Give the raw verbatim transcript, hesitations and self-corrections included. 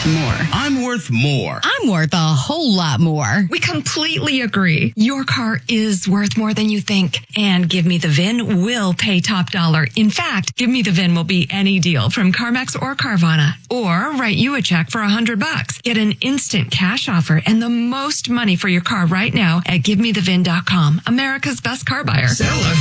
more. I'm worth more. I'm worth a whole lot more. We completely agree. Your car is worth more than you think. And Give Me the V I N will pay top dollar. In fact, Give Me the V I N will be any deal from CarMax or Carvana. Or write you a check for a hundred bucks. Get an instant cash offer and the most money for your car right now at give me the vin dot com. America's best car buyer. Sell a